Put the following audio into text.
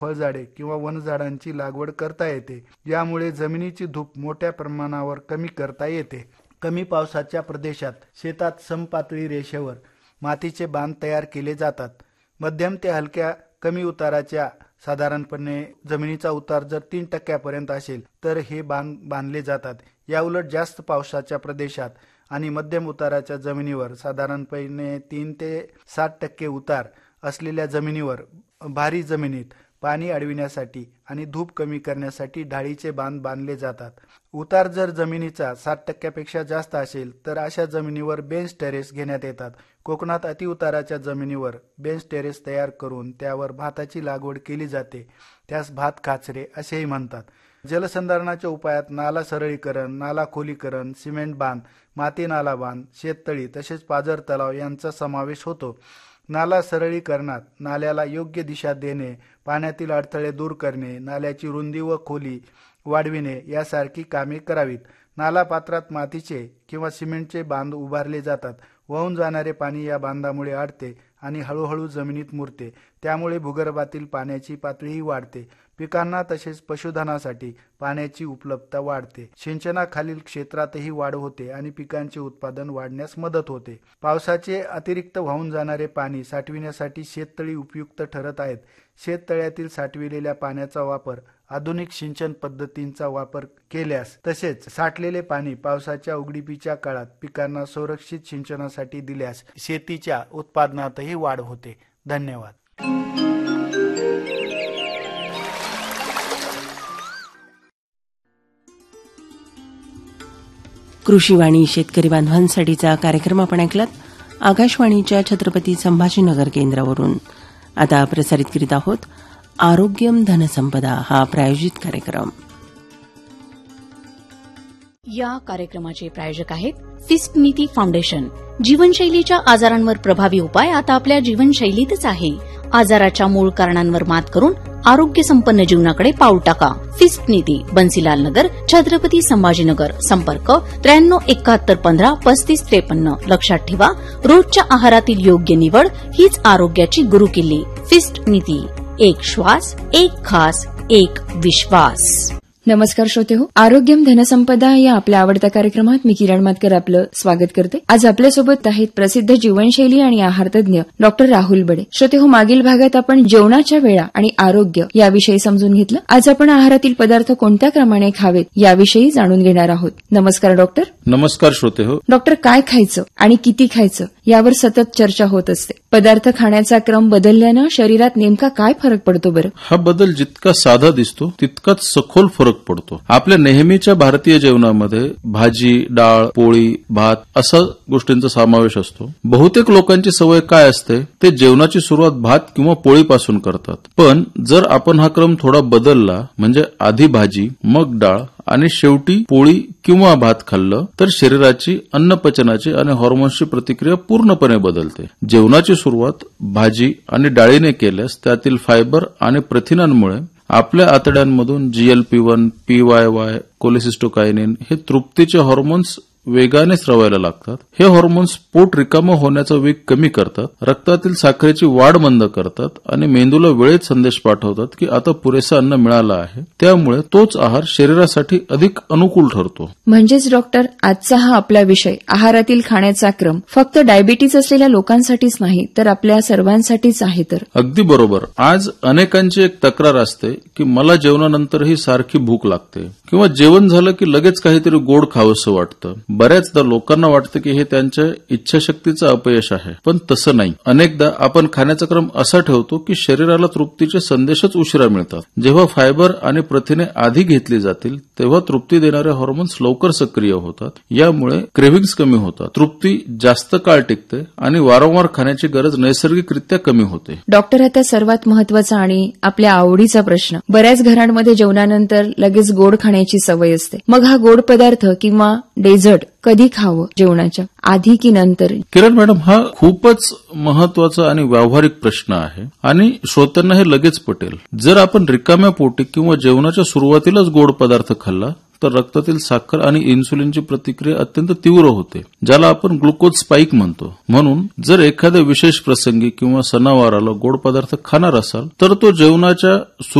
फळझाडे किंवा वनझाडांची लागवड करता येते. यामुळे जमिनीची धूप मोठ्या प्रमाणावर कमी करता येते. कमी पावसाच्या प्रदेशात शेतात समपातळी रेषेवर मातीचे बांध तयार केले जातात. मध्यम ते हलक्या कमी उताराच्या साधारणपणे जमिनीचा उतार जर 3% असेल तर हे बांध बांधले जातात. याउलट जास्त पावसाच्या प्रदेशात आणि मध्यम उताराच्या जमिनीवर साधारणपणे 3 ते 7% उतार असलेल्या जमिनीवर भारी जमिनीत पाणी अडविण्यासाठी आणि धूप कमी करण्यासाठी ढाळीचे बांध बांधले जातात. उतार जर जमिनीचा 7% जास्त असेल तर अशा जमिनीवर बेंच टेरेस घेण्यात येतात. कोकणात अतिउताराच्या जमिनीवर बेंच टेरेस तयार करून त्यावर भाताची लागवड केली जाते. त्यास भात काचरे असेही म्हणतात. जलसंधारणाच्या उपायात नाला सरळीकरण, नाला खोलीकरण, सिमेंट बांध, माती नाला बांध, शेततळी तसेच पाझर तलाव यांचा समावेश होतो. नाला सरळीकरणात नाल्याला योग्य दिशा देणे, पाण्यातील अडथळे दूर करणे, नाल्याची रुंदी व खोली वाढविणे यासारखी कामे करावीत. नाला पात्रात मातीचे किंवा सिमेंटचे बांध उभारले जातात. वाहून जाणारे पाणी या बांधामुळे अडते आणि हळूहळू जमिनीत मुरते. त्यामुळे भूगर्भातील पाण्याची पातळीही वाढते. पिकांना तसेच पशुधनासाठी पाण्याची उपलब्धता वाढते. सिंचनाखालील क्षेत्रातही वाढ होते आणि पिकांचे उत्पादन वाढण्यास मदत होते. पावसाचे अतिरिक्त वाहून जाणारे पाणी साठविण्यासाठी शेततळी उपयुक्त ठरत आहेत. शेततळ्यातील साठविलेल्या पाण्याचा वापर आधुनिक सिंचन पद्धतींचा वापर केल्यास तसेच साठलेले पाणी पावसाच्या उघडीपीच्या काळात पिकांना सुरक्षित सिंचनासाठी दिल्यास शेतीच्या उत्पादनातही वाढ होते. धन्यवाद. कृषीवाणी शेतकरी बांधवांसाठीचा कार्यक्रम आपण ऐकलात आकाशवाणीच्या छत्रपती संभाजीनगर केंद्रावरून. आता प्रसारित करीत आहोत आरोग्यम धनसंपदा हा प्रायोजित कार्यक्रम. या कार्यक्रमाचे प्रायोजक आहेत फिस्ट नीती फाउंडेशन. जीवनशैलीच्या आजारांवर प्रभावी उपाय आता आपल्या जीवनशैलीतच आहे. आजाराच्या मूळ कारणांवर मात करून आरोग्य संपन्न जीवनाकडे पाऊल टाका. फिस्ट नीती, बन्सीलाल नगर, छत्रपती संभाजीनगर. संपर्क 9371153553. लक्षात ठेवा, रोजच्या आहारातील योग्य निवड हीच आरोग्याची गुरुकिल्ली. फिस्ट नीती, एक श्वास, एक खास, एक विश्वास. नमस्कार श्रोते हो, आरोग्यम धनसंपदा या आपल्या आवडत्या कार्यक्रमात मी किरण मातकर आपलं स्वागत करते. आज आपल्यासोबत आहेत प्रसिद्ध जीवनशैली आणि आहार तज्ञ डॉक्टर राहुल बडे. श्रोते हो, मागील भागात आपण जेवणाच्या वेळा आणि आरोग्य याविषयी समजून घेतलं. आज आपण आहारातील पदार्थ कोणत्या क्रमाने खावेत याविषयी जाणून घेणार आहोत. नमस्कार डॉक्टर. नमस्कार श्रोते हो. डॉक्टर, काय खायचं आणि किती खायचं यावर सतत चर्चा होत असते. पदार्थ खाण्याचा क्रम बदलल्यानं शरीरात नेमका काय फरक पडतो बरं? हा बदल जितका साधा दिसतो तितकाच सखोल फरक पडतो. आपल्या नेहमीच्या भारतीय जेवणामध्ये भाजी, डाळ, पोळी, भात असा गोष्टींचा समावेश असतो. बहुतेक लोकांची सवय काय असते, ते जेवणाची सुरुवात भात किंवा पोळीपासून करतात. पण जर आपण हा क्रम थोडा बदलला, म्हणजे आधी भाजी, मग डाळ आणि शेवटी पोळी किंवा भात खाल्लं, तर शरीराची अन्नपचनाची आणि हॉर्मोन्सची प्रतिक्रिया पूर्णपणे बदलते. जेवणाची सुरुवात भाजी आणि डाळीने केल्यास त्यातील फायबर आणि प्रथिनांमुळे आपल्या आतड्यांमधून GLP-1, PYY, कोलेसिस्टोकायनिन हे तृप्तीचे हॉर्मोन्स वेगाने स्रवायला लागतात. हे हॉर्मोन्स पोट रिकामं होण्याचा वेग कमी करतात, रक्तातील साखरेची वाढ मंद करतात आणि मेंदूला वेळेत संदेश पाठवतात की आता पुरेसं अन्न मिळालं आहे. त्यामुळे तोच आहार शरीरासाठी अधिक अनुकूल ठरतो. म्हणजेच डॉक्टर, आजचा हा आपला विषय आहारातील खाण्याचा क्रम फक्त डायबिटीज असलेल्या लोकांसाठीच नाही तर आपल्या सर्वांसाठीच आहे. तर अगदी बरोबर. आज अनेकांची एक तक्रार असते की मला जेवणानंतरही सारखी भूक लागते किंवा जेवण झालं की लगेच काहीतरी गोड खावंसं वाटतं. बऱ्याचदा लोकांना वाटतं की हे त्यांच्या इच्छाशक्तीचं अपयश आहे, पण तसं नाही. अनेकदा आपण खाण्याचा क्रम असा ठेवतो की शरीराला तृप्तीचे संदेशच उशिरा मिळतात. जेव्हा फायबर आणि प्रथिने आधी घेतली जातील तेव्हा तृप्ती देणारे हॉर्मोन्स लवकर सक्रिय होतात. यामुळे क्रेव्हिंग्स कमी होतात, तृप्ती जास्त काळ टिकते आणि वारंवार खाण्याची गरज नैसर्गिकरित्या कमी होते. डॉक्टर, आता सर्वात महत्वाचा आणि आपल्या आवडीचा प्रश्न. बऱ्याच घरांमध्ये जेवणानंतर लगेच गोड खाण्याची सवय असते. मग हा गोड पदार्थ किंवा डेझर्ट कधी खावं, जेवणाच्या आधी की नंतर? किरण मॅडम, हा खूपच महत्वाचा आणि व्यावहारिक प्रश्न आहे आणि श्रोत्यांना हे लगेच पटेल. जर आपण रिकाम्या पोटी किंवा जेवणाच्या सुरुवातीलाच गोड पदार्थ खाल्ला तर रक्तातील साखर आणि इन्सुलिनची प्रतिक्रिया अत्यंत तीव्र होते, ज्याला आपण ग्लुकोज स्पाइक म्हणतो. म्हणून जर एखाद्या विशेष प्रसंगी किंवा सणावाराला गोड पदार्थ खाणार असाल तर तो जेवणाच्या